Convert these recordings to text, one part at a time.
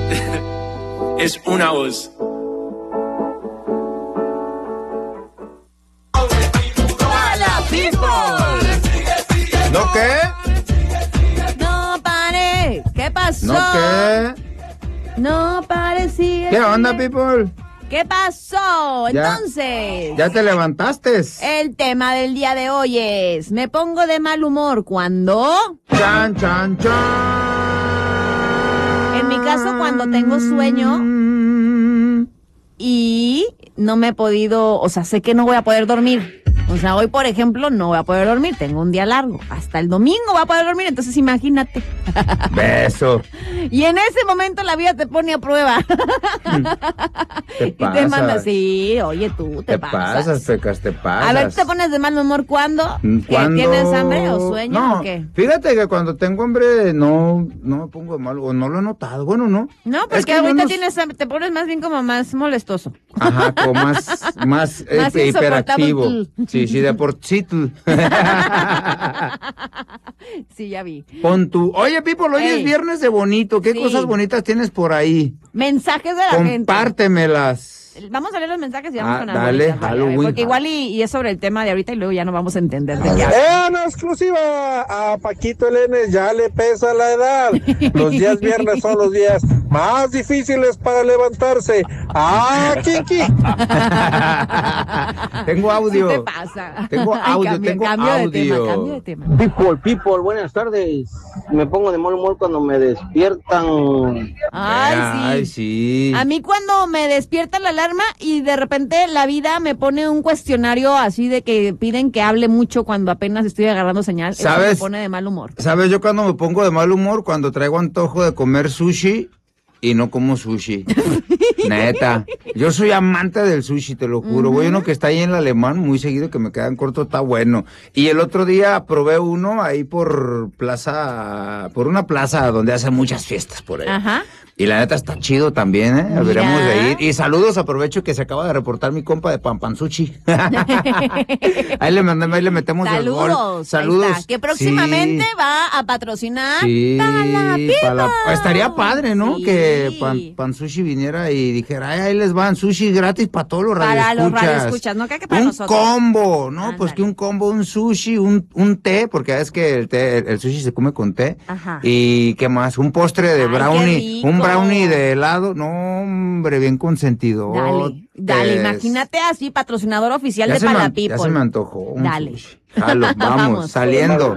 es una voz. ¡Hola, people! ¿No qué? No pare. ¿Qué pasó? ¿No qué? No parecía. ¿Qué onda, people? ¿Qué pasó? Ya. Entonces, ¿Ya te levantaste? el tema del día de hoy es: me pongo de mal humor cuando... Chan, chan, chan. En mi caso, cuando tengo sueño y no me he podido, o sea, sé que no voy a poder dormir. O sea, hoy, por ejemplo, no voy a poder dormir, tengo un día largo. Hasta el domingo voy a poder dormir, entonces imagínate. Beso. Y en ese momento la vida te pone a prueba. Te Y te manda pasas. así, oye, tú te Te pasas, Pecas, te pasas. A ver, ¿te pones de mal humor cuándo? ¿Cuándo? ¿Tienes hambre o sueño No, o qué? fíjate que cuando tengo hambre no me pongo de mal, o no lo he notado, bueno, no. No, pues Es que que ahorita no nos- tienes hambre, te pones más bien como más molestoso. Ajá, como más hiperactivo. insoportable. Sí, de por sí. Sí, ya vi. Pon tu. Oye, Pipo, hoy Ey. es viernes de bonito. ¿Qué Sí. cosas bonitas tienes por ahí? Mensajes de la gente. Compártemelas. Vamos a leer los mensajes y vamos con Dale, las bolitas, ¿vale? Halloween. Porque igual y es sobre el tema de ahorita y luego ya no vamos a entender de qué habla. En exclusiva, a Paquito Elenes ya le pesa la edad. Los días viernes son los días más difíciles para levantarse. ¡Ah, Kiki! Tengo audio. ¿Qué te pasa? Tengo audio, tengo cambio audio. de tema. People, buenas tardes. Me pongo de mal humor cuando me despiertan. Ay, sí. A mí cuando me despierta la alarma y de repente la vida me pone un cuestionario así de que piden que hable mucho cuando apenas estoy agarrando señal, eso ¿Sabes? me pone de mal humor. ¿Sabes yo cuando me pongo de mal humor? Cuando traigo antojo de comer sushi y no como sushi. Neta. Yo soy amante del sushi, te lo juro. Voy a uno que está ahí en el Alemán muy seguido que me quedan corto, está bueno. Y el otro día probé uno ahí por una plaza donde hacen muchas fiestas por ahí. Ajá. Y la neta está chido también, ¿eh? Mira. Deberíamos de ir. Y saludos, aprovecho que se acaba de reportar mi compa de Pampansushi. Ahí le metemos el gol. Saludos. Saludos. Ahí está, que próximamente Sí. va a patrocinar Sí, para la People. estaría padre, ¿no? Sí. Que Pansushi viniera y dijera, ay, ahí les van sushi gratis para todos los Para los radioescuchas. radioescuchas, ¿no? Que para un nosotros. combo, ¿no? Pues Ándale. que un combo, un sushi, un té, porque es que el sushi se come con té. Ajá. Y ¿qué más? Un postre de Ay, brownie, qué un rico. brownie de helado. No, hombre, bien consentido. Dale, imagínate así, patrocinador oficial de Para la People. Ya se me antojó. un Dale. sushi. Jalo, vamos, Vamos. saliendo.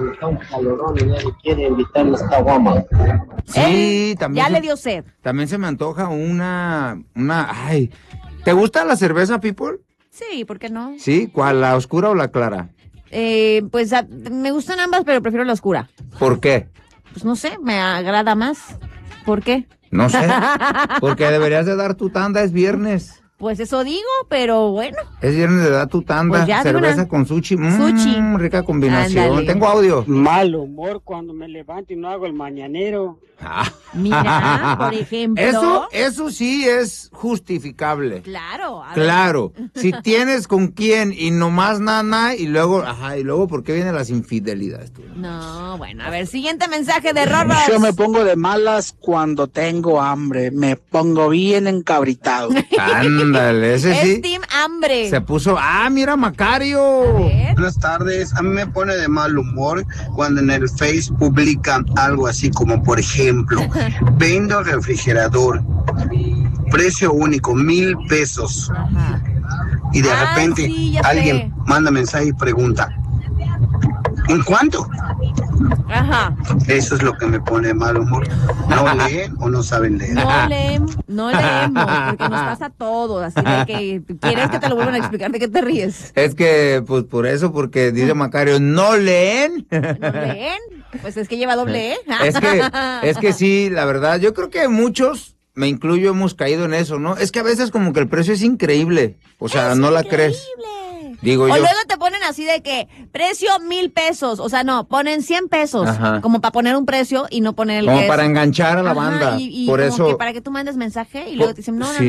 Sí, también. Ya se- le dio sed. También se me antoja ay, ¿te gusta la cerveza, People? Sí, ¿por qué no? Sí, ¿cuál, la oscura o la clara? Pues me gustan ambas, pero prefiero la oscura. ¿Por qué? Pues no sé, me agrada más. ¿Por qué? No sé, porque deberías de dar tu tanda, es viernes. Pues eso digo, pero bueno. Es viernes de dar tu tanda, Pues ya, de cerveza una. con sushi, Sushi. rica combinación. Ándale. Tengo audio. Mal humor cuando me levanto y no hago el mañanero. Mira, por ejemplo. Eso sí es justificable. Claro. A ver. Claro, si tienes con quién y nomás nada y luego, ¿por qué vienen las infidelidades? Tú? No, bueno, a ver, siguiente mensaje de Rorros. Yo me pongo de malas cuando tengo hambre. Me pongo bien encabritado. Ándale, ese Es sí. Team Hambre. Se puso, mira Macario. A ver. Buenas tardes, a mí me pone de mal humor cuando en el Face publican algo así como, por ejemplo, vendo refrigerador, precio único, 1,000 pesos. Ajá. Y de Ah, repente sí, ya alguien sé. manda mensaje y pregunta, ¿en cuánto? Ajá. Eso es lo que me pone de mal humor. ¿No leen o no saben leer? No leemos, porque nos pasa todo. Así de que quieres que te lo vuelvan a explicar, ¿de qué te ríes? Es que, pues por eso, porque dice Macario, ¿no leen? ¿No leen? Pues es que lleva doble E. Es que sí, la verdad, yo creo que muchos, me incluyo, hemos caído en eso, ¿no? Es que a veces como que el precio es increíble, o sea, Es no la increíble. crees. Digo O yo. luego te ponen así de que precio 1,000 pesos. O sea, no, ponen 100 pesos. Ajá. Como para poner un precio y no poner el Como que para es. enganchar a la Ajá, banda. y por como eso. que para que tú mandes mensaje y luego te dicen, no, sí. no, no.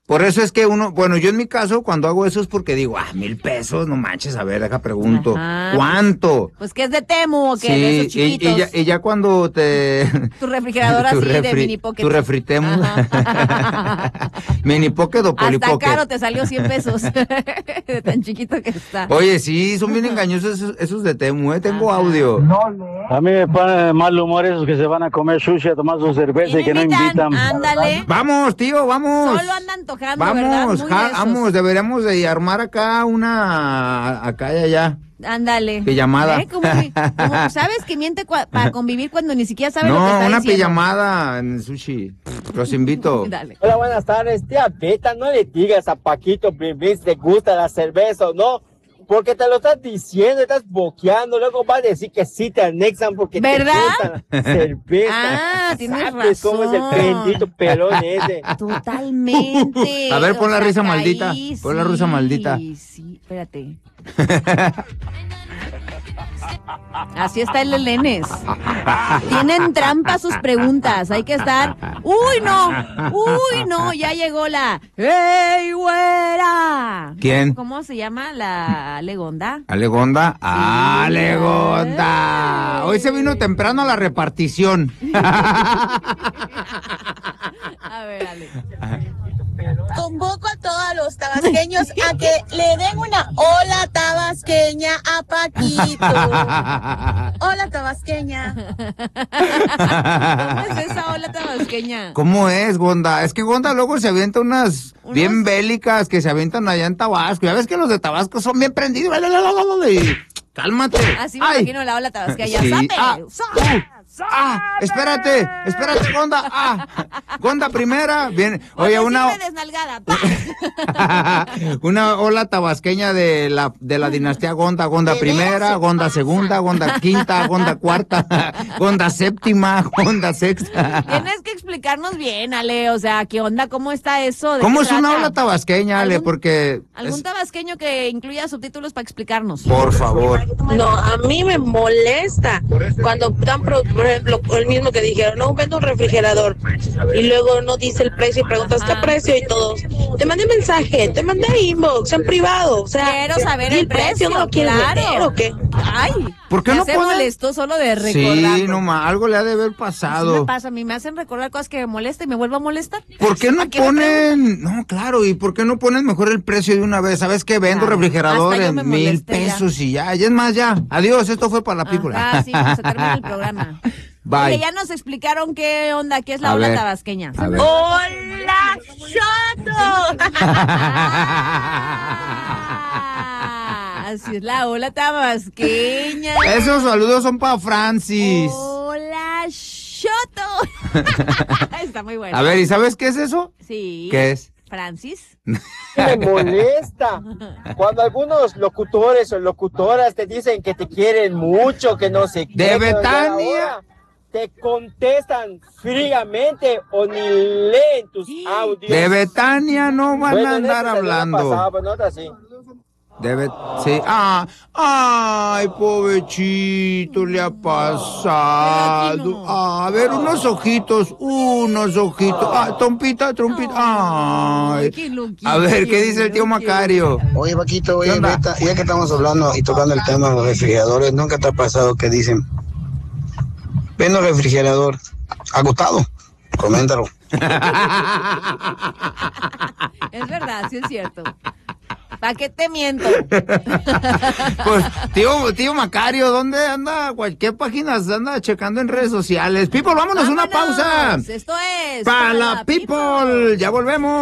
Por eso es que yo en mi caso, cuando hago eso es porque digo, 1,000 pesos, no manches, a ver, deja pregunto, Ajá. ¿cuánto? Pues que es de Temu o qué, de esos chiquitos. y ya cuando te... Tu refrigerador así de mini pocket. Tu refritemo. Mini pocket o polipocket. Hasta caro te salió 100 pesos. De tan chiquito que está. Oye, sí, son bien engañosos esos de Temu, Tengo Ajá. audio. A mí me ponen de mal humor esos que se van a comer sushi, a tomar su cerveza y que no invitan. Ándale. Vamos, tío, vamos. Solo andan antojando, ¿verdad? Muy Vamos, deberíamos de armar acá acá y allá. Ándale. Pijamada. Como sabes que miente para convivir cuando ni siquiera sabe lo que No, está una diciendo. pijamada en el sushi. Los invito. Dale. Hola, buenas tardes, tía Beta, no le digas a Paquito Brimbis te gusta la cerveza o no, porque te lo estás diciendo, estás boqueando, luego va a decir que sí te anexan porque ¿verdad? te gusta la cerveza. Ah, tienes ¿Sabes cómo es el razón. bendito pelón ese? Totalmente. A ver, pon la risa maldita. ahí Pon la risa maldita. Sí, espérate. Así está el Lenes. Tienen trampa sus preguntas. Hay que estar. ¡Uy, no! Ya llegó la. ¡Ey, güera! ¿Quién? ¿Cómo se llama? La Alegonda. ¿Alegonda? ¡Alegonda! Hoy se vino temprano a la repartición. A ver, Ale. Convoco a todos los tabasqueños a que le den una hola tabasqueña a Paquito. Hola tabasqueña. ¿Cómo es esa ola tabasqueña? ¿Cómo es, Gonda? Es que Gonda luego se avienta unas bien bélicas que se avientan allá en Tabasco. Ya ves que los de Tabasco son bien prendidos. Y cálmate. Así me Ay. imagino la ola tabasqueña. Sí. ¡Sape! Espérate, Gonda. Gonda primera. Bien. Oye, una desnalgada. una ola tabasqueña de la dinastía Gonda. Gonda primera, Gonda segunda, Gonda quinta, Gonda cuarta, Gonda séptima, Gonda sexta. Tienes que explicarnos bien, Ale. O sea, ¿qué onda? ¿Cómo está eso? ¿De ¿Cómo qué es una trata? ola tabasqueña, Ale? Porque ¿Algún tabasqueño que incluya subtítulos para explicarnos? por favor. No, a mí me molesta cuando dan, por ejemplo, el mismo que dijeron, no, vendo un refrigerador y luego no dice el precio y preguntas qué precio y todos. Te mandé mensaje, te mandé inbox en privado, o sea, Quiero saber di el precio, ¿no lo quieres claro. vender o qué? Ay, ¿Por qué ya no se ponen? molestó solo de recordarlo. Sí, algo le ha de haber Así me pasado. pasa, a mí me hacen recordar cosas que me molestan y me vuelvo a molestar. ¿Por qué no ¿Para qué me ponen? No, claro, ¿y por qué no ponen mejor el precio de una vez? ¿Sabes qué? Vendo Claro, refrigerador hasta yo me en 1,000 molesté ya. pesos y ya. Y es más, ya. Adiós, esto fue para la película. Ah, sí, pues se termina el programa. Bye. Oye, ya nos explicaron qué onda, qué es la A ola ver, tabasqueña. a ver. ¡Hola, Choto! Así es la ola tabasqueña. Esos saludos son para Francis. Hola, Shoto. Está muy bueno. A ver, ¿y sabes qué es eso? Sí. ¿Qué es? Francis. Me molesta cuando algunos locutores o locutoras te dicen que te quieren mucho, que no sé qué. De pero ya Betania. ahora te contestan fríamente o ni leen tus audios. De Betania no van Bueno, a en andar esta semana hablando. pasada, pero en otra sí. Sí. Ay, pobrecito, le ha pasado. A ver, unos ojitos. Trompita. Ay. A ver, ¿qué dice el tío Macario? Oye, Paquito, ¿Qué oye, onda? Beta, ya que estamos hablando y tocando el tema de los refrigeradores, ¿nunca te ha pasado que dicen, vendo refrigerador, agotado? Coméntalo. Es verdad, sí es cierto. ¿Para qué te miento? Pues, tío Macario, ¿dónde anda? ¿Qué páginas anda checando en redes sociales? People, vámonos, una pausa. Esto es Para la people. Ya volvemos.